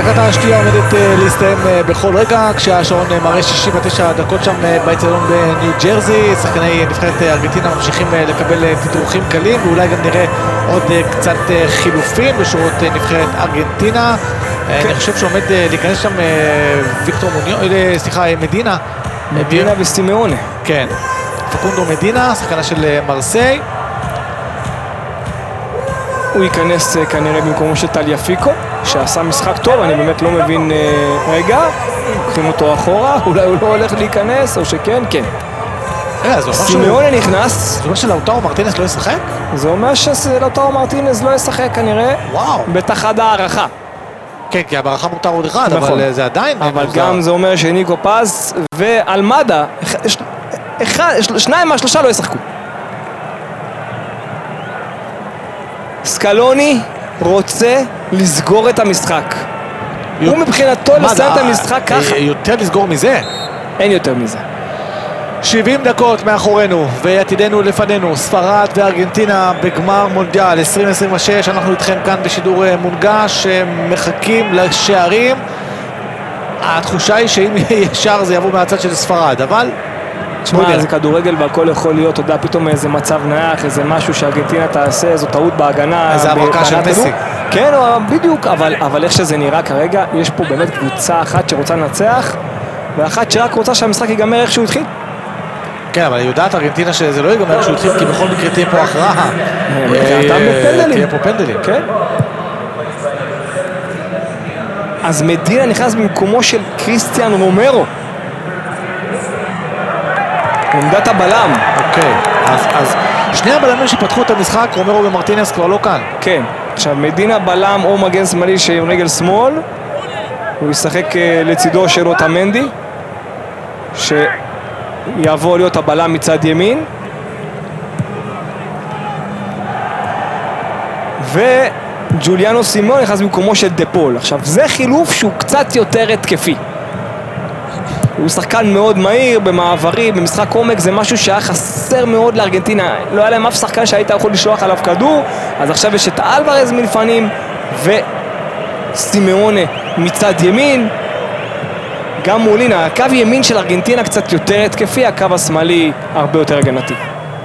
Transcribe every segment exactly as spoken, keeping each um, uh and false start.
הפסקת השתייה עומדת להסתיים בכל רגע, כשהשעון מראה שישים ותשע דקות שם באצטדיון בניו ג'רזי. שחקני נבחרת ארגנטינה ממשיכים לקבל תדרוכים קלים, ואולי גם נראה עוד קצת חילופים בשורות נבחרת ארגנטינה. אני חושב שעומד להיכנס שם ויקטור מוניו, סליחה, מדינה. מדינה וסימאונה. כן, פקונדו מדינה, שחקנה של מרסיי. הוא ייכנס כנראה במקומו של טליאפיקו, שעשה משחק טוב, אני באמת לא מבין, רגע, לוקחים אותו אחורה, אולי הוא לא הולך להיכנס, או שכן, כן. סימאונה נכנס. זה אומר שלאוטרו מרטינס לא ישחק? זה אומר שלאוטרו מרטינס לא ישחק כנראה. וואו. בטח עד הערכה. כן, כי הערכה מותר עוד אחד, אבל זה עדיין... אבל גם זה אומר שניקו פז ואלמדה, שניים מהשלושה לא ישחקו. סקלוני רוצה לסגור את המשחק. הוא מבחינתו לסיים את המשחק ככה. יותר לסגור מזה? אין יותר מזה. שבעים דקות מאחורינו ועתידנו לפנינו. ספרד וארגנטינה בגמר מונדיאל עשרים עשרים ושש. אנחנו איתכם כאן בשידור מונגש, מחכים לשערים. התחושה היא שאם ישר זה יבוא מהצד של ספרד, אבל... תשמע, זה כדורגל והכל יכול להיות, אתה יודע, פתאום איזה מצב נייח, איזה משהו שארגנטינה תעשה, איזו טעות בהגנה. איזה הברקה של מסי. כן, בדיוק, אבל, אבל איך שזה נראה כרגע, יש פה באמת קבוצה אחת שרוצה לנצח, ואחת שרק רוצה שהמשחק ייגמר איך שהוא התחיל. כן, אבל יודעת ארגנטינה שזה לא ייגמר איך שהוא התחיל, כי בכל מקרה תהיה פה הכרעה. תהיה פה פנדלים. כן. אז מדינה נכנס במקומו של קריסטיאן רומרו. עמדת הבלם. אוקיי, אז, אז שני הבלמים שפתחו את המשחק, רומרו ומרטינס כבר לא כאן. כן, עכשיו מדינה בלם או מגן שמאלי שעם רגל שמאל, הוא ישחק לצידו של אוטמנדי, שיעבור להיות הבלם מצד ימין, וג'וליאנו סימאונה נכנס במקומו של דפול. עכשיו זה חילוף שהוא קצת יותר התקפי. הוא שחקן מאוד מהיר, במעברים, במשחק עומק, זה משהו שהיה חסר מאוד לארגנטינה. לא היה להם אף שחקן שהיית יכול לשלוח עליו כדור, אז עכשיו יש את אלוורז מלפנים, וסימאונה מצד ימין. גם מולינה, הקו ימין של ארגנטינה קצת יותר התקפי, הקו השמאלי הרבה יותר הגנתי.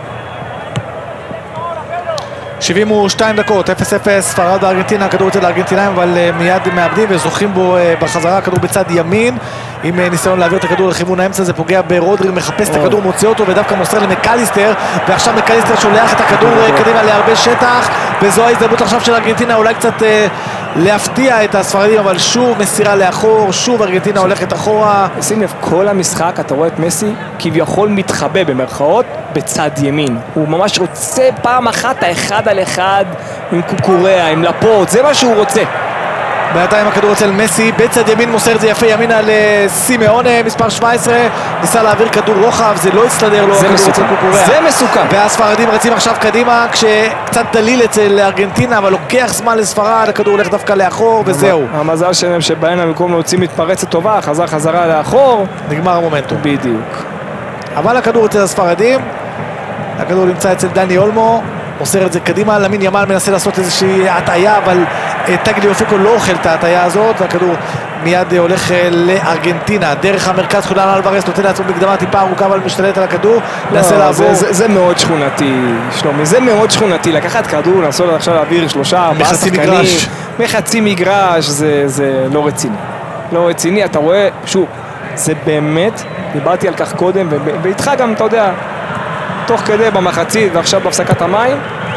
שבעים ושתיים דקות, אפס אפס, ספרד וארגנטינה, הכדור אצל הארגנטינאים, אבל מיד מאבדים וזוכים בו בחזרה, הכדור בצד ימין, עם ניסיון להעביר את הכדור לכיוון האמצע, זה פוגע ברודרי, מחפש את הכדור, מוציא אותו ודווקא מוסר למקליסטר, ועכשיו מקליסטר שולח את הכדור קדימה להרבה שטח, וזו ההזדמנות עכשיו של ארגנטינה, אולי קצת להפתיע את הספרדים, אבל שוב מסירה לאחור, שוב ארגנטינה הולכת אחורה. שים לב, כל המשחק אתה רואה את מסי כביכול מתחבא במרכאות בצד ימין, הוא ממש רוצה פעם אחת האחד על אחד עם קוקוריה, עם לפורט, זה מה שהוא רוצה. בינתיים הכדור אצל מסי, בצד ימין מוסר את זה יפה ימינה לסימאונה, מספר שבע עשרה, ניסה להעביר כדור רוחב, זה לא הצטדר לו, זה מסוכן, זה מסוכן. והספרדים רצים עכשיו קדימה, כשקצת דליל אצל ארגנטינה, אבל לוקח זמן לספרד, הכדור הולך דווקא לאחור, וזהו. המזל שלהם שבהם המקום להוציא מתפרצת טובה, חזר חזרה לאחור. נגמר המומנטום. בדיוק. אבל הכדור אצל הספרדים, הכדור נמצא אצל דני אולמו, מוסר את זה קדימה, למין ימל מנסה לעשות איזושהי הטעיה, אבל טגליאפיקו לא אוכל את ההטעיה הזאת, והכדור מיד הולך לארגנטינה, דרך המרכז. חולן אלוורז נותן לעצמו מקדמה טיפה ארוכה, אבל משתלט על הכדור, ננסה לעבור. זה, זה, זה מאוד שכונתי, שלומי, זה מאוד שכונתי, לקחת כדור, לנסות עכשיו להעביר שלושה, ארבעה שחקנים, מחצי מגרש, זה, זה לא רציני. לא רציני, אתה רואה, שוב, זה באמת, דיברתי על כך קודם, ואיתך גם, אתה יודע, תוך כדי במחצית ועכשיו בהפסקת המים,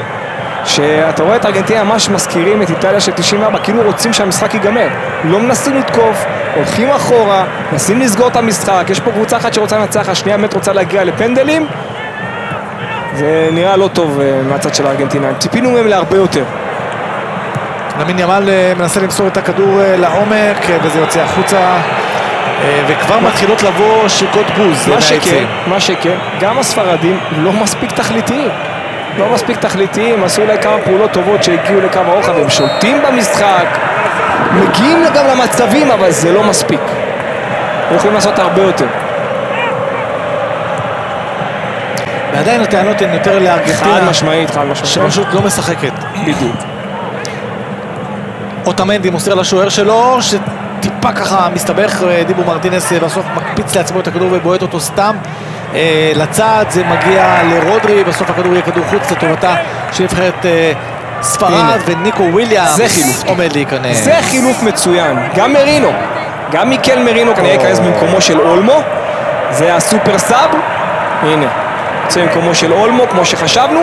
שאתה רואה את ארגנטינה ממש מזכירים את איטליה של תשעים וארבע, כאילו רוצים שהמשחק ייגמר, לא מנסים לתקוף, הולכים אחורה, מנסים לסגור את המשחק. יש פה קבוצה אחת שרוצה לנצח, השנייה באמת רוצה להגיע לפנדלים, זה נראה לא טוב מהצד של הארגנטינה, ציפינו מהם להרבה יותר. למין ימל מנסה למסור את הכדור לעומק, וזה יוצא החוצה, וכבר מתחילות לבוא שיקות בוז. מה שכן, מה שכן, גם הספרדים לא מספיק תכליתיים. לא מספיק תכליתיים, עשו אולי כמה פעולות טובות שהגיעו לקו הרוחב, הם שולטים במשחק, מגיעים גם למצבים, אבל זה לא מספיק. הם יכולים לעשות הרבה יותר. ועדיין הטענות הן יותר לארגנטינה. חד משמעית, חד משמעית. שפשוט לא משחקת. בדיוק. אוטמנדי מוסר לשוער שלו, שטיפה ככה מסתבך, דיבו מרטינס בסוף מקפיץ לעצמו את הכדור ובועט אותו סתם לצד, זה מגיע לרודרי, בסוף הכדור יהיה כדור חוץ לטובתה של נבחרת ספרד, וניקו וויליאמס עומד להיכנס. זה חילוף מצוין, גם מרינו, גם מיקל מרינו כנראה ייכנס במקומו של אולמו, זה הסופר סאב, הנה, יוצא במקומו של אולמו כמו שחשבנו,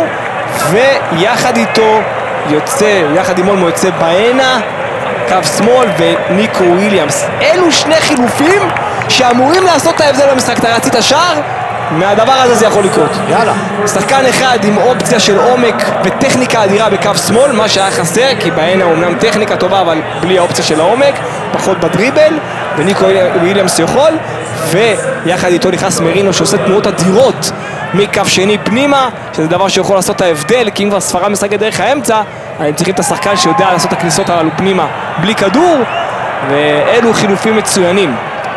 ויחד איתו יוצא, יחד עם אולמו יוצא בהנה, קו שמאל וניקו וויליאמס. אלו שני חילופים שאמורים לעשות את ההבדל במשחק. אתה רצית שער? מהדבר הזה זה יכול לקרות. יאללה. שחקן אחד עם אופציה של עומק וטכניקה אדירה בקו שמאל, מה שהיה חסר, כי בהנה אומנם טכניקה טובה, אבל בלי האופציה של העומק, פחות בדריבל, וניקו וויליאמס יכול, ויחד איתו נכנס מרינו שעושה תנועות אדירות מקו שני פנימה, שזה דבר שיכול לעשות את ההבדל, כי אם כבר ספרד משחקת דרך האמצע, הם צריכים את השחקן שיודע לעשות את הכניסות הללו פנימה בלי כדור, ואלו חילופים מצוינים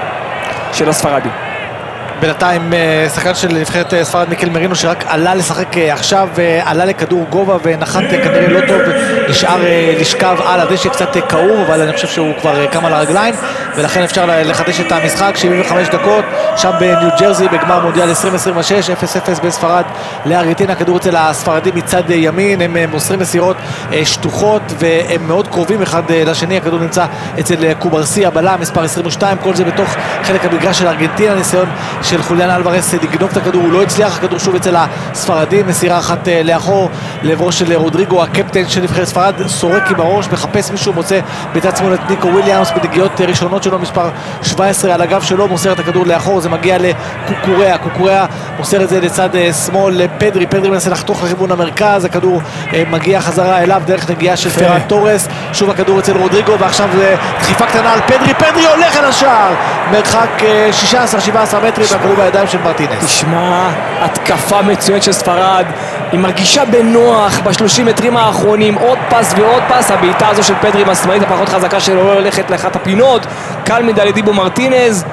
של הספרדים. בינתיים שחקן של נבחרת ספרד מיקל מרינו שרק עלה לשחק עכשיו, עלה לכדור גובה ונחת כנראה לא טוב, נשאר לשכב על הדשא קצת כאוב, אבל אני חושב שהוא כבר קם על הרגליים ולכן אפשר לחדש את המשחק. שבעים וחמש דקות שם בניו ג'רזי בגמר מונדיאל עשרים עשרים ושש, אפס אפס בין ספרד לארגנטינה. כדור אצל הספרדים מצד ימין, הם מוסרים מסירות שטוחות והם מאוד קרובים אחד לשני. הכדור נמצא אצל קוברסי הבלם מספר עשרים ושתיים, כל זה בתוך חלק המגרש של ארגנטינה. ניסיון של חוליאן אלוורס לגנוב את הכדור, הוא לא הצליח, הכדור שוב אצל הספרדים, מסירה אחת לאחור לעברו של רודריגו, הקפטן של נבחרת ספרד, סורק עם הראש, מחפש מישהו, מוצא בצד שמאל את ניקו וויליאמס בנגיעות ראשונות שלו, מספר שבע עשרה על הגב שלו, מוסר את הכדור לאחור, זה מגיע לקוקוריה, קוקוריה מוסר את זה לצד שמאל לפדרי, פדרי מנסה לחתוך לכיוון המרכז, הכדור מגיע חזרה אליו דרך נגיעה של פרן טורס, שוב הכדור אצל רודריגו, ועכשיו דחיפה קטנה על פדרי, פדרי הולך על השער, מרחק שישה עשר שבע עשרה מטרים, והכדור בידיים של מרטינס. תשמע, התקפה מצוינת של ספרד, היא מרגישה בנוח בשלושים מטרים האחרונים, עוד פס ועוד פס, הבעיטה הזו של פדרי מהשמאלית הפחות חזקה שלו לא הולכת לאחת הפינות, קל מדי לדיבו מרטינז.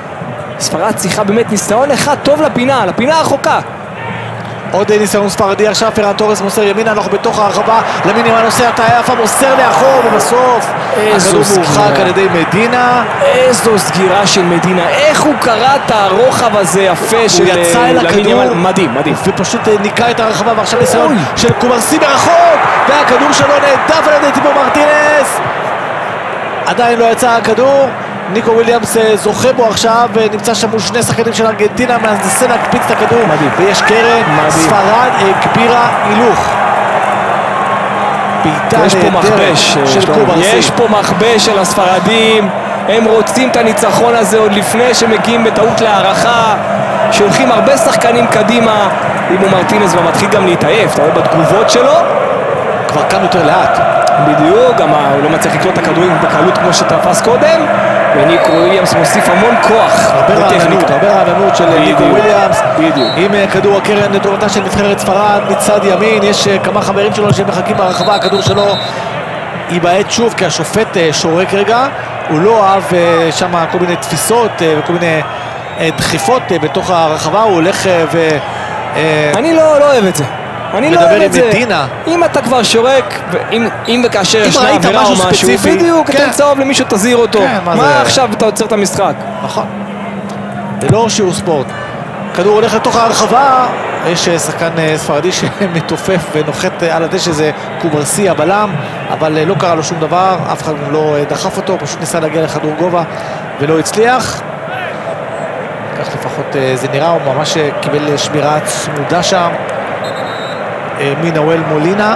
ספרד צריכה באמת ניסיון אחד טוב לפינה, לפינה הרחוקה. עוד ניסיון ספרדי עכשיו, פרן טורס מוסר ימינה, אנחנו בתוך הרחבה, למינימה נוסע את היפה, מוסר לאחור, ובסוף הכדור מורחק על ידי מדינה. איזו סגירה של מדינה, איך הוא קרא את הרוחב הזה יפה של הוא יצא אל הכדור, מדהים, מדהים, ופשוט ניקה את הרחבה, ועכשיו ניסיון של קוברסי ברחוק, והכדור שלו נעדף על ידי דיבו מרטינס, עדיין לא יצא הכדור. ניקו וויליאמס זוכה בו עכשיו, נמצא שם מול שני שחקנים של ארגנטינה, מנסה להקפיץ את הכדור, מדהים. ויש קרן, מדהים. ספרד הגבירה הילוך. יש פה מכבש של קוברסי. יש פה מכבש של הספרדים, הם רוצים את הניצחון הזה עוד לפני שמגיעים בטעות להערכה, שולחים הרבה שחקנים קדימה, דיבו מרטינס ומתחיל גם להתעייף, אתה רואה בתגובות שלו? כבר קם יותר לאט. בדיוק, גם הוא לא מצליח לקלוט את הכדורים בקלות כמו שתפס קודם, וניקו וויליאמס מוסיף המון כוח. הרבה רעננות, הרבה רעננות של ניקו וויליאמס. בדיוק. עם כדור הקרן לטובתה של נבחרת ספרד מצד ימין, יש כמה חברים שלו שמחכים ברחבה, הכדור שלו ייבעט שוב כי השופט שורק רגע, הוא לא אהב שם כל מיני תפיסות וכל מיני דחיפות בתוך הרחבה, הוא הולך ו... אני לא אוהב את זה. אני לא אוהב את זה. מדינה. אם אתה כבר שורק, אם, אם וכאשר ישנה עבירה או משהו, ספציפי, בדיוק, כן. תן צהוב למישהו, תזהיר אותו. כן, מה מה זה... עכשיו אתה עוצר את המשחק? נכון. זה לא שיעור ספורט. כדור הולך לתוך הרחבה, יש שחקן ספרדי שמתופף ונוחת על הדשא, זה קוברסי הבלם, אבל לא קרה לו שום דבר, אף אחד לא דחף אותו, פשוט ניסה להגיע לכדור גובה ולא הצליח. כך לפחות זה נראה, הוא ממש קיבל שמירה צמודה שם. מנואל מולינה.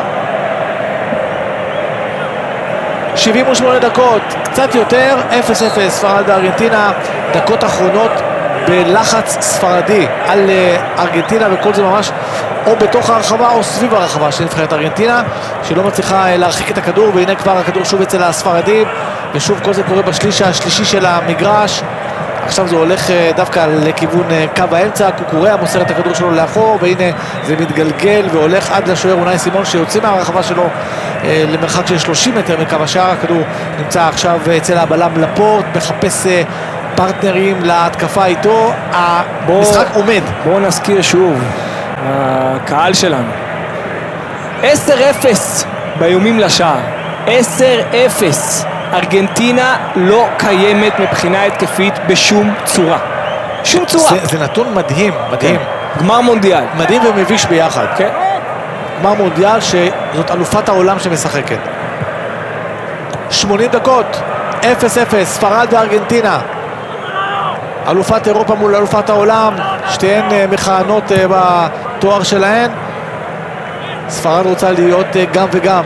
שבעים ושמונה דקות, קצת יותר, אפס אפס ספרד ארגנטינה, דקות אחרונות בלחץ ספרדי על ארגנטינה, וכל זה ממש או בתוך הרחבה או סביב הרחבה של נבחרת ארגנטינה, שלא מצליחה להרחיק את הכדור, והנה כבר הכדור שוב אצל הספרדים, ושוב כל זה קורה בשליש השלישי של המגרש. עכשיו זה הולך דווקא לכיוון קו האמצע, קוקוריה מוסר את הכדור שלו לאחור, והנה זה מתגלגל והולך עד לשוער אונאי סימון שיוצא מהרחבה שלו למרחק של שלושים מטר מקו השער. הכדור נמצא עכשיו אצל הבלם לפורט, מחפש פרטנרים להתקפה איתו, המשחק עומד. בואו נזכיר שוב, הקהל שלנו עשר אפס באיומים לשער, עשר אפס. ארגנטינה לא קיימת מבחינה התקפית בשום צורה. שום צורה. זה, זה נתון מדהים, מדהים. כן. גמר מונדיאל. מדהים ומביש ביחד. כן. גמר מונדיאל שזאת אלופת העולם שמשחקת. שמונים דקות, אפס אפס, ספרד וארגנטינה. אלופת אירופה מול אלופת העולם, שתיהן מכהנות בתואר שלהן. ספרד רוצה להיות גם וגם.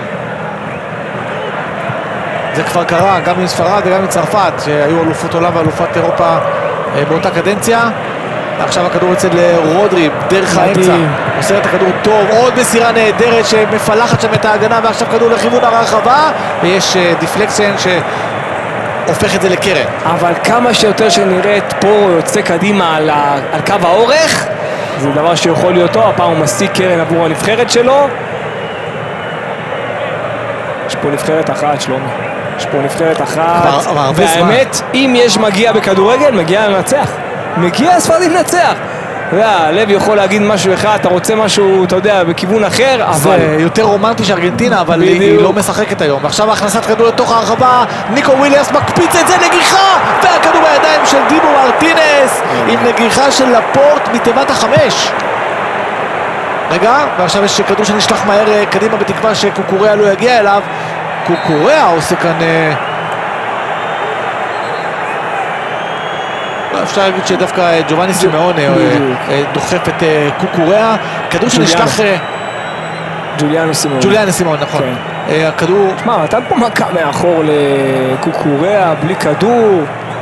זה כבר קרה, גם עם ספרד וגם עם צרפת, שהיו אלופות עולם ואלופת אירופה באותה קדנציה. עכשיו הכדור אצל רודרי, דרך האמצע, עושה את הכדור טוב, עוד מסירה נהדרת שמפלחת שם את ההגנה, ועכשיו כדור לכיוון הרחבה, ויש דיפלקשן שהופך את זה לקרן. אבל כמה שיותר שנראית פה יוצא קדימה על, ה... על קו האורך, זה דבר שיכול להיות טוב, הפעם הוא משיג קרן עבור הנבחרת שלו. יש פה נבחרת אחת, שלומי. יש פה נבחרת אחת, והאמת, אם יש מגיע בכדורגל, מגיע לנצח. מגיע הספרדי לנצח. לב יכול להגיד משהו אחד, אתה רוצה משהו, אתה יודע, בכיוון אחר, אבל... זה יותר רומנטי שארגנטינה, אבל היא לא משחקת היום. ועכשיו הכנסת כדור לתוך הרחבה, ניקו וויליאמס מקפיץ את זה, נגיחה! והכדור בידיים של דיבו מרטינס, עם נגיחה של לפורט מתיבת החמש. רגע, ועכשיו יש כדור שנשלח מהר קדימה בתקווה שקוקוריה לא יגיע אליו. קוקוריה עושה כאן... אפשר להגיד שדווקא ג'ובאני סימאונה דוחף את קוקוריה. כדור שנשלח... ג'וליאנו סימאונה. ג'וליאנו סימאונה, נכון. הכדור... שמע, נתן פה מכה מאחור לקוקוריה, בלי כדור.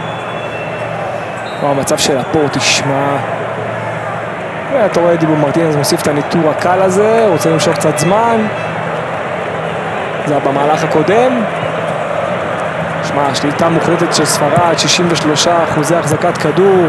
המצב של הפורט, תשמע. אתה רואה דיבו מרטינס מוסיף את הניטור הקל הזה, רוצה למשוך קצת זמן. זה במהלך הקודם. שמע, שליטה מוחלטת של ספרד, שישים ושלושה אחוזי החזקת כדור.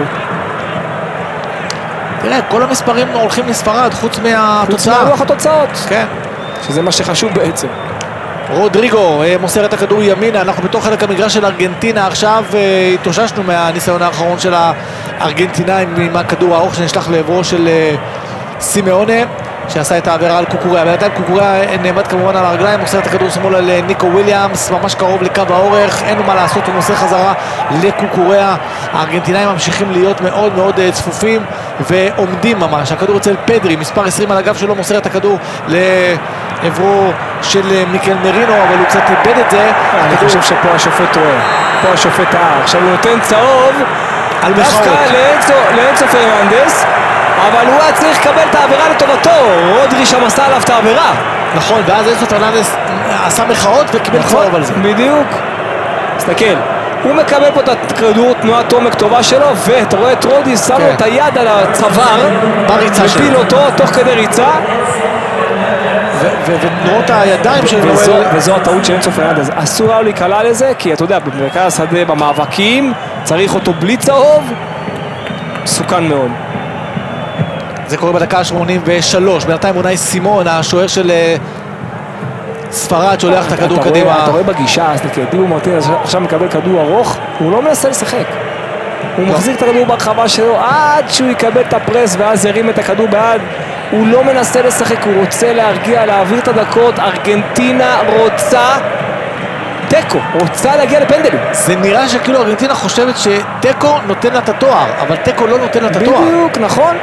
תראה, כל המספרים הולכים לספרד, חוץ מהתוצאה. חוץ מהלוח התוצאות. כן. שזה מה שחשוב בעצם. רודריגו מוסר את הכדור ימינה, אנחנו בתוך חלק המגרש של ארגנטינה, עכשיו התאוששנו מהניסיון האחרון של הארגנטינאים עם הכדור הארוך שנשלח לעברו של סימאונה, שעשה את העבירה על קוקוריה. בינתיים קוקוריה נעמד כמובן על הרגליים, מוסר את הכדור שמאלה לניקו וויליאמס, ממש קרוב לקו האורך, אין לו מה לעשות, הוא מוסר חזרה לקוקוריה. הארגנטינאים ממשיכים להיות מאוד מאוד צפופים ועומדים ממש. הכדור אצל פדרי, מספר עשרים על הגב שלו, מוסר את הכדור לעברו של מיקל מרינו, אבל הוא קצת איבד את זה. אני חושב שפה השופט רואה, פה השופט טעה. עכשיו הוא נותן צהוב על מחאות לאנסו פרננדס, אבל הוא היה צריך לקבל את העבירה לטובתו. רודרי שם עשה עליו את העבירה. נכון, ואז אנסו פרננדס עשה מחאות וקיבל צהוב על זה. בדיוק. תסתכל, הוא מקבל פה את הכדור, תנועת עומק טובה שלו, ואתה רואה את רודי שם לו את היד על הצוואר, מפיל אותו תוך כדי ריצה, ותנועות הידיים שלו. וזו הטעות של אנסו פרננדס. אסור היה להיקלע לזה, כי אתה יודע, במרכז השדה במאבקים צריך אותו בלי צהוב, מסוכן מאוד. זה קורה בדקה שמונים ושלוש, בינתיים אונאי סימון, השוער של ספרד, שולח את הכדור קדימה. אתה רואה בגישה, אז דיבו מרטינס עכשיו מקבל כדור ארוך, הוא לא מנסה לשחק. הוא מחזיק את הכדור ברחבה שלו עד שהוא יקבל את הפרס ואז ירים את הכדור בעד. הוא לא מנסה לשחק, הוא רוצה להרגיע, להעביר את הדקות. ארגנטינה רוצה טקו, רוצה להגיע לפנדלים. זה נראה שכאילו ארגנטינה חושבת שטקו נותן לה את התואר, אבל טקו לא נותן לה את התואר. בדיוק, נכון.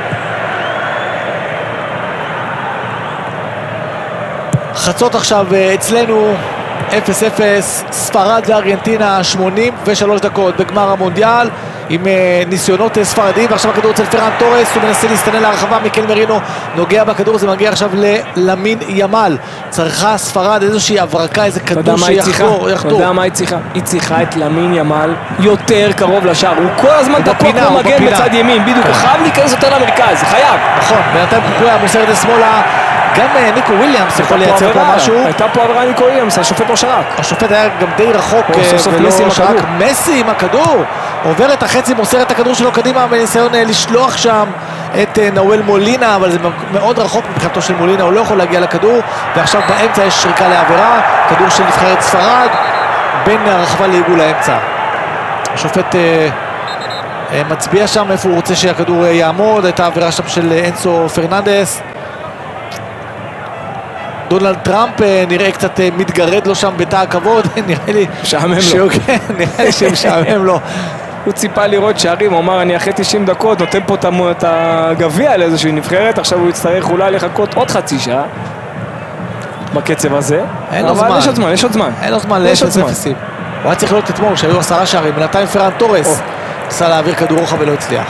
חצות עכשיו אצלנו, אפס אפס, ספרד וארגנטינה, שמונים ושלוש דקות בגמר המונדיאל, עם ניסיונות ספרדיים, ועכשיו הכדור אצל פרן טורס, הוא מנסה להסתנן להרחבה, מיקל מרינו נוגע בכדור, זה מגיע עכשיו ללמין ימל. צריכה ספרד איזושהי הברקה, איזה כדור שיחתור. אתה יודע מה היא צריכה? היא צריכה את למין ימל יותר קרוב לשער, הוא כל הזמן תפוק כמו מגן בצד ימין, בדיוק, הוא חייב להיכנס יותר למרכז, חייב. נכון, בינתיים קוקוריה מוסר את זה שמאלה, גם ניקו וויליאמס יכול לייצר פה משהו. הייתה פה עבירה ניקו וויליאמס, השופט לא שרק. השופט היה גם די רחוק ולא שרק. מסי עם הכדור, עובר את החצי, מוסר את הכדור שלו קדימה בניסיון לשלוח שם את נואל מולינה, אבל זה מאוד רחוק מבחינתו של מולינה, הוא לא יכול להגיע לכדור, ועכשיו באמצע יש שריקה לעבירה, כדור של נבחרת ספרד, בין הרחבה לעיגול האמצע. השופט מצביע שם איפה הוא רוצה שהכדור יעמוד, הייתה עבירה שם של אנסו פרננדס. דונלד טראמפ נראה קצת מתגרד לו שם בתא הכבוד, נראה לי... משעמם לו. נראה לי שמשעמם לו. הוא ציפה לראות שערים, הוא אמר אני אחרי תשעים דקות נותן פה את הגביע לאיזושהי נבחרת, עכשיו הוא יצטרך אולי לחכות עוד חצי שעה בקצב הזה. אין לו זמן. אבל יש עוד זמן, יש עוד זמן. אין לו זמן לאפס אפסים. הוא היה צריך להיות אתמול, שהיו עשרה שערים, בינתיים פרן תורס ניסה להעביר כדור רוחב ולא הצליח.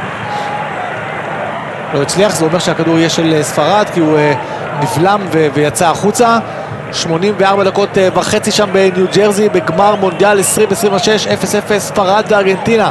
לא הצליח, זה אומר שהכדור יהיה של ספרד, כי הוא נבלם ויצא החוצה. שמונים וארבע דקות וחצי שם בניו ג'רזי, בגמר מונדיאל עשרים עשרים ושש, אפס אפס, ספרד וארגנטינה.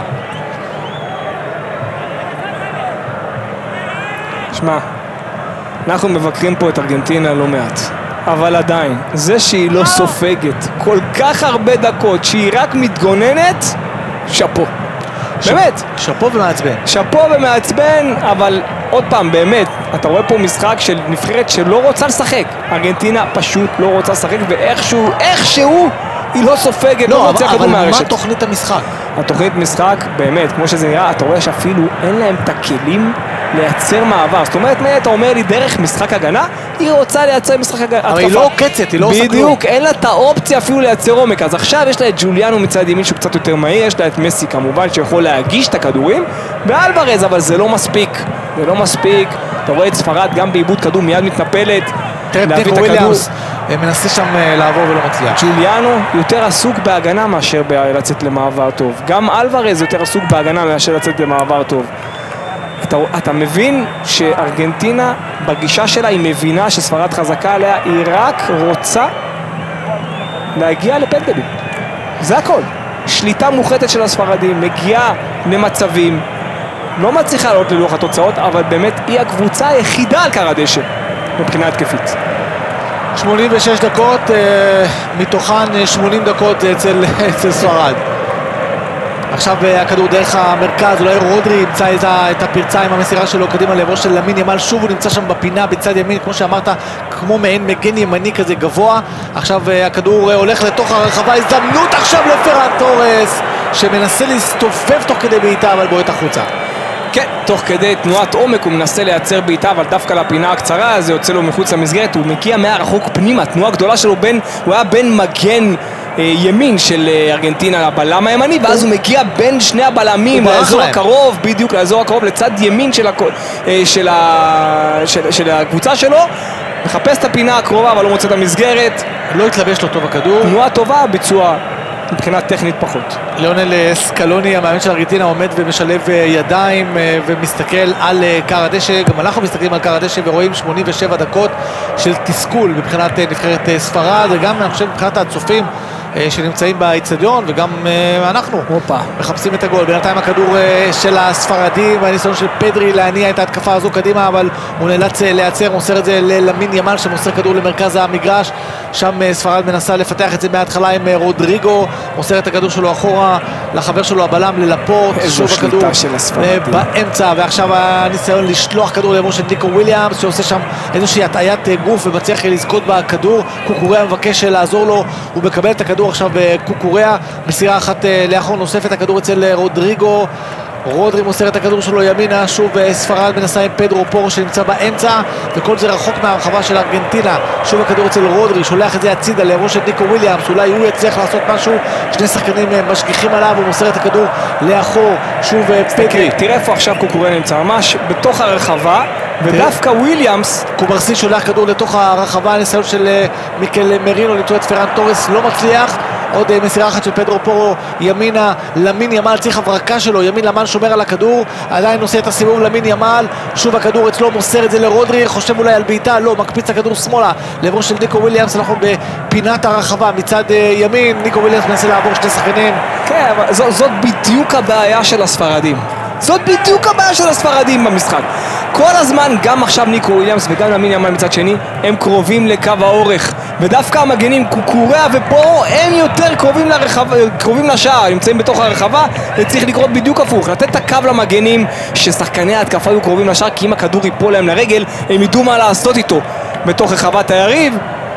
שמע, אנחנו מבקרים פה את ארגנטינה לא מעט, אבל עדיין, זה שהיא לא סופגת כל כך הרבה דקות, שהיא רק מתגוננת, שפו. באמת. שפו ומעצבן. שפו ומעצבן, אבל עוד פעם, באמת, אתה רואה פה משחק של נבחרת שלא רוצה לשחק. ארגנטינה פשוט לא רוצה לשחק, ואיכשהו, איכשהו, היא לא סופגת, לא, לא מוצא כדור מהרשת. אבל מה תוכנית המשחק? התוכנית משחק, באמת, כמו שזה נראה, אתה רואה שאפילו אין להם את הכלים לייצר מעבר. זאת אומרת, אתה אומר לי, דרך משחק הגנה, היא רוצה לייצר משחק הגנה. אבל היא לא עוקצת, היא לא עושה כלום. בדיוק, אין לה את האופציה אפילו לייצר עומק. אז עכשיו יש לה את ג'וליאנו מצד ימין שהוא קצת יותר מהיר, יש לה את מסי כמובן שיכול להגיש את הכדורים, ואלוורז, אבל זה לא מספיק. זה לא מספיק. אתה רואה את ספרד גם בעיבוד כדור מיד מתנפלת. ניקו וויליאמס מנסה שם לעבור ולא מצליח. ג'וליאנו יותר עסוק בהגנה מאשר לצאת למעבר טוב. גם אלוורז יותר עסוק בהגנה מאשר לצאת למעבר טוב. אתה, אתה מבין שארגנטינה בגישה שלה היא מבינה שספרד חזקה עליה, היא רק רוצה להגיע לפנדלים. זה הכל. שליטה מוחלטת של הספרדים, מגיעה למצבים, לא מצליחה לעלות ללוח התוצאות, אבל באמת היא הקבוצה היחידה על קר הדשא מבחינה התקפית. שמונים ושש דקות, מתוכן שמונים דקות אצל, אצל ספרד. עכשיו הכדור דרך המרכז, אולי רודרי ימצא את הפרצה עם המסירה שלו קדימה לעברו של למין ימל, שוב הוא נמצא שם בפינה בצד ימין, כמו שאמרת, כמו מעין מגן ימני כזה גבוה. עכשיו הכדור הולך לתוך הרחבה, הזדמנות עכשיו לפרן תורס שמנסה להסתובב תוך כדי בעיטה אבל בועט החוצה. כן, תוך כדי תנועת עומק הוא מנסה לייצר בעיטה, אבל דווקא לפינה הקצרה זה יוצא לו מחוץ למסגרת, הוא מגיע מהרחוק פנימה, תנועה גדולה שלו בין, הוא היה בין מגן אה, ימין של אה, ארגנטינה לבלם הימני, ואז הוא מגיע בין שני הבלמים לאזור הקרוב, בדיוק לאזור הקרוב, לצד ימין של, הכ... אה, של, ה... של, של הקבוצה שלו, מחפש את הפינה הקרובה אבל לא מוצא את המסגרת. לא התלבש לו טוב הכדור. תנועה טובה, ביצוע מבחינה טכנית פחות. ליאונל סקלוני, המאמן של ארגנטינה, עומד ומשלב ידיים ומסתכל על קר הדשא. גם אנחנו מסתכלים על קר הדשא ורואים שמונים ושבע דקות של תסכול מבחינת נבחרת ספרד, וגם אני חושב מבחינת הצופים שנמצאים באצטדיון, וגם אנחנו אופה. מחפשים את הגול. בינתיים הכדור של הספרדים והניסיון של פדרי להניע את ההתקפה הזו קדימה, אבל הוא נאלץ לייצר, מוסר את זה ללמין ימל שמוסר כדור למרכז המגרש. שם ספרד מנסה לפתח את זה מההתחלה עם רודריגו, מוסר את הכדור שלו אחורה לחבר שלו הבלם ללפורט. איזו שליטה של הספרדים באמצע, ועכשיו הניסיון לשלוח כדור לעברו של ניקו וויליאמס שעושה שם איזושהי הטעיית גוף ומצליח לזכות בכדור. קוקוריה מבקש לעזור לו, הוא מקבל את הכדור עכשיו בקוקוריה, מסירה אחת לאחור נוספת, הכדור אצל רודריגו, רודרי מוסר את הכדור שלו ימינה, שוב ספרד מנסה עם פדרו פורו שנמצא באמצע, וכל זה רחוק מהרחבה של ארגנטינה. שוב הכדור אצל רודרי, שולח את זה הצידה לעברו של ניקו וויליאמס, אולי הוא יצליח לעשות משהו, שני שחקנים משגיחים עליו, הוא מוסר את הכדור לאחור, שוב פדרי. תראה איפה עכשיו קוקוריה נמצא, ממש בתוך הרחבה, ודווקא וויליאמס קוברסי שולח כדור לתוך הרחבה, הניסיון של מיקל מרינו למצוא את פרן תורס לא מצליח. עוד מסירה אחת של פדרו פורו ימינה, למין ימל צריך הברקה שלו, ימין למל שומר על הכדור, עדיין עושה את הסיבוב למין ימל, שוב הכדור אצלו, מוסר את זה לרודרי, חושב אולי על בעיטה, לא, מקפיץ הכדור שמאלה לעברו של ניקו וויליאמס. אנחנו בפינת הרחבה מצד ימין, ניקו וויליאמס מנסה לעבור שני שחקנים. כן, אבל זו, זאת בדיוק הבעיה של הספרדים, זאת בדיוק הבעיה של הספרדים במשחק. כל הזמן, גם עכשיו ניקו וויליאמס וגם למין ימל מצד שני, הם קרובים לקו האורך, ודווקא המגנים קוקוריה ופורו הם יותר קרובים לרחבה, קרובים לשער, נמצאים בתוך הרחבה. זה צריך לקרות בדיוק הפוך, לתת את הקו למגנים ששחקני ההתקפה היו קרובים לשער, כי אם הכדור ייפול להם לרגל הם ידעו מה לעשות איתו בתוך רחבת היריב.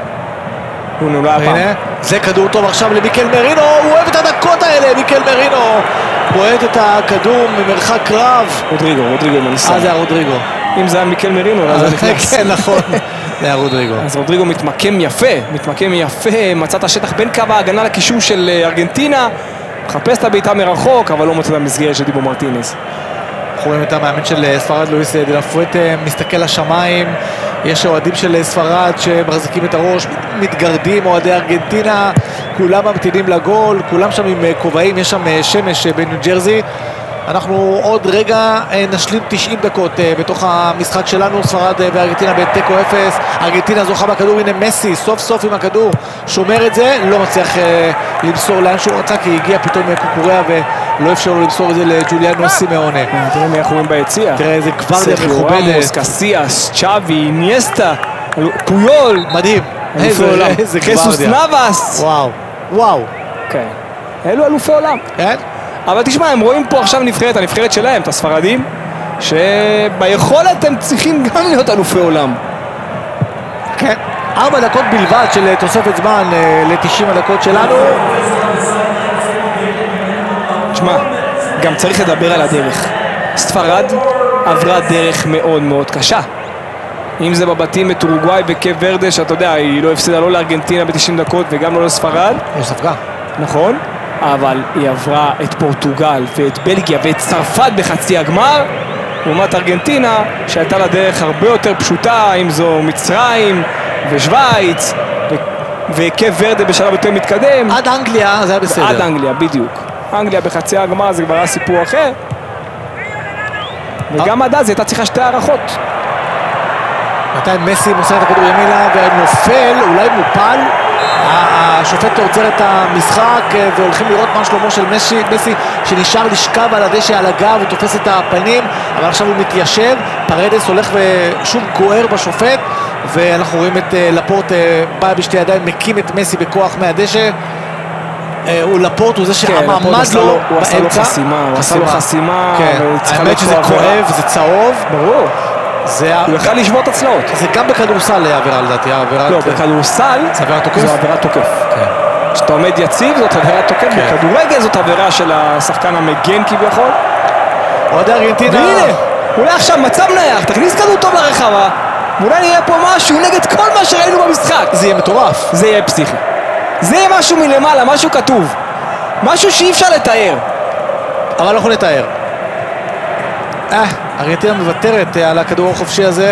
הוא נולע הפעם. זה כדור טוב עכשיו למיקל מרינו, הוא אוהב את הדקות האלה, מיקל מרינו בועט את הכדור ממרחק רב. רודריגו, רודריגו מנסה. אה, זה היה רודריגו. אם זה היה מיקל מרינו, אז זה נכנס. כן, נכון. היה רודריגו. אז רודריגו מתמקם יפה, מתמקם יפה, מצא את השטח בין קו ההגנה לקישור של ארגנטינה, מחפש את הבעיטה מרחוק, אבל לא מוצא את המסגרת של דיבו מרטינס. אנחנו רואים את המאמן של ספרד, לואיס דה לה פואנטה, מסתכל לשמיים, יש אוהדים של ספרד שמחזיקים את הראש, מתגרדים, אוהדי ארגנטינה, כולם ממתינים לגול, כולם שם עם כובעים, יש שם שמש בניו ג'רזי. אנחנו עוד רגע נשלים תשעים דקות בתוך המשחק שלנו, ספרד וארגנטינה בתיקו אפס, ארגנטינה זוכה בכדור, הנה מסי, סוף סוף עם הכדור, שומר את זה, לא מצליח למסור לאן שהוא רצה, כי הגיע פתאום קוקוריה ולא אפשר לו למסור את זה לג'וליאנו סימאונה. תראה מי אנחנו רואים ביציאה. תראה איזה גוורדיה מכובדת. קסיאס, צ'אבי, ניאסטה, פויול. מדהים, איזה גוורדיה. חסוס נאבס. וואו, וואו. כן, אלו אלופי עולם. כן? אבל תשמע, הם רואים פה עכשיו נבחרת, הנבחרת שלהם, את הספרדים, שביכולת הם צריכים גם להיות אלופי עולם. כן, ארבע דקות בלבד של תוספת זמן ל-תשעים הדקות שלנו. תשמע, גם צריך לדבר על הדרך. ספרד עברה דרך מאוד מאוד קשה. אם זה בבתים את אורוגוואי וקייפ ורדה, שאתה יודע, היא לא הפסידה לא לארגנטינה ב-תשעים דקות וגם לא לספרד. יש ספגה. נכון? אבל היא עברה את פורטוגל ואת בלגיה ואת צרפת בחצי הגמר, לעומת ארגנטינה שהייתה לה דרך הרבה יותר פשוטה, אם זו מצרים ושוויץ ו- וקייפ ורדה בשלב יותר מתקדם. עד אנגליה זה היה בסדר. עד אנגליה, בדיוק. אנגליה בחצי הגמר זה כבר היה סיפור אחר. וגם עד אז היא הייתה צריכה שתי הערכות. מתי מסי מוסר את הכדור ימינה ונופל, אולי מופל. השופט עוצר את המשחק והולכים לראות מה שלומו של מסי, מסי שנשאר לשכב על הדשא על הגב, הוא תופס את הפנים, אבל עכשיו הוא מתיישב, פרדס הולך ושוב גוער בשופט, ואנחנו רואים את לפורט בא בשתי ידיים, מקים את מסי בכוח מהדשא. הוא לפורט הוא זה שעמד לו הוא עשה לו חסימה, הוא עשה לו חסימה, האמת שזה כואב, זה צהוב, ברור. הוא יכל לשבור את הצלעות. זה גם בכדורסל עבירה לדעתי. לא, בכדורסל זו עבירת תוקף. כשאתה עומד יציב זאת עבירת תוקף, בכדורגל זאת עבירה של השחקן המגן כביכול. אוהדי ארגנטינה. והנה, אולי עכשיו מצב נייח, תכניס כדור טוב לרחבה, ואולי נראה פה משהו נגד כל מה שראינו במשחק. זה יהיה מטורף. זה יהיה פסיכי. זה יהיה משהו מלמעלה, משהו כתוב. משהו שאי אפשר לתאר. אבל אנחנו נתאר. אה, ארגנטינה מוותרת על הכדור החופשי הזה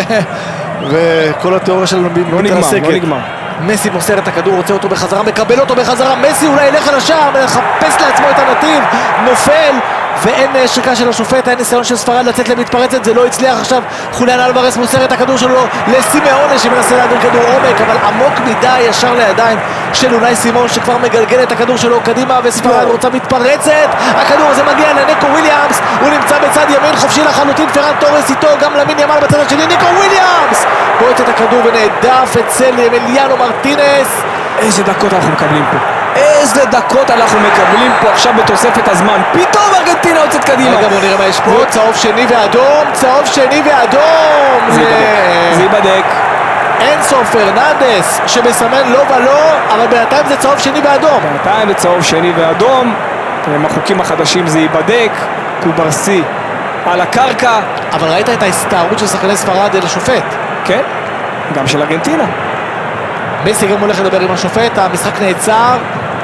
וכל התיאוריה שלנו לא נגמר, לא נגמר. מסי מוסר את הכדור, רוצה אותו בחזרה, מקבל אותו בחזרה, מסי אולי ילך על השער, מחפש לעצמו את הנתיב, נופל ואין שריקה של השופט, אין ניסיון של ספרד לצאת למתפרצת, זה לא הצליח. עכשיו חוליאן אלוורס מוסר את הכדור שלו לסימאונה שמנסה להעביר כדור עומק, אבל עמוק מדי ישר לידיים של אונאי סימון שכבר מגלגל את הכדור שלו קדימה, וספרד רוצה מתפרצת, הכדור הזה מגיע לניקו וויליאמס, הוא נמצא בצד ימין חופשי לחלוטין, פרן תורס איתו, גם למין ימל בצד השני, ניקו וויליאמס בועט את הכדור ונעדף אצל אמיליאנו מרטינס. איזה דקות אנחנו מקבלים פה, איזה דקות אנחנו מקבלים פה עכשיו בתוספת הזמן, פתאום ארגנטינה יוצאת קדימה. רגע בוא נראה מה יש פה, צהוב שני ואדום, צהוב שני ואדום, זה ייבדק. אנסו פרננדס שמסמן לא ולא, אבל בינתיים זה צהוב שני ואדום. בינתיים זה צהוב שני ואדום, עם החוקים החדשים זה ייבדק, קוברסי על הקרקע. אבל ראית את ההסתערות של שחקני ספרד אל השופט? כן, גם של ארגנטינה. מסי גם הולך לדבר עם השופט, המשחק נעצר.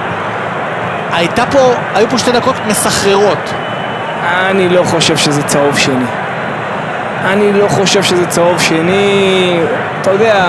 הייתה פה, היו פה שתי דקות מסחררות. אני לא חושב שזה צהוב שני. אני לא חושב שזה צהוב שני. אתה יודע,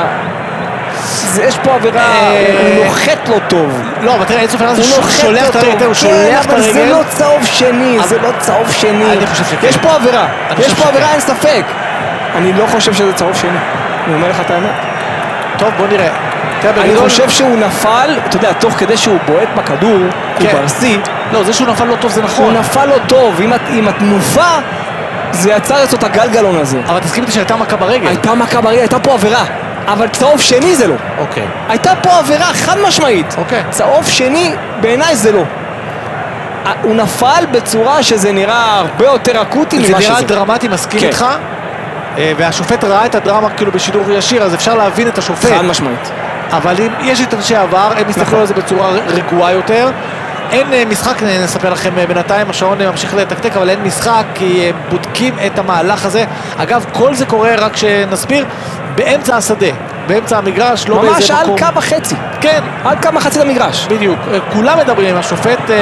יש פה עבירה, הוא נוחת לא טוב. לא, אבל תראה, אנסו פרננדס שולח את הרגל, הוא שולח את הרגל. זה לא צהוב שני, זה לא צהוב שני. אני חושב שכן. יש פה עבירה, יש פה עבירה, אין ספק. אני לא חושב שזה צהוב שני. אני אומר לך את האמת. טוב, בוא נראה. אני חושב שהוא נפל, אתה יודע, תוך כדי שהוא בועט בכדור, קוברסי. לא, זה שהוא נפל לא טוב זה נכון. הוא נפל לא טוב, עם התנופה זה יצר את הגלגלון הזה. אבל תסכים איתי שהייתה מכה ברגל. הייתה מכה ברגל, הייתה פה עבירה. אבל צהוב שני זה לא. אוקיי. הייתה פה עבירה חד משמעית. אוקיי. צהוב שני בעיניי זה לא. הוא נפל בצורה שזה נראה הרבה יותר אקוטי ממה שזה. זה נראה דרמטי, מסכים איתך. והשופט ראה את הדרמה כאילו בשידור ישיר, אז אפשר להבין את השופט. חד משמעית. אבל אם יש את אנשי העבר, הם מסתכלו על זה בצורה רגועה יותר. אין משחק, נספר לכם בינתיים, השעון ממשיך לתקתק, אבל אין משחק כי בודקים את המהלך הזה. אגב, כל זה קורה, רק שנסביר, באמצע השדה, באמצע המגרש, לא ממש באיזה על מקום. קו החצי. כן, על קו מחצית המגרש. בדיוק. כולם מדברים, השופט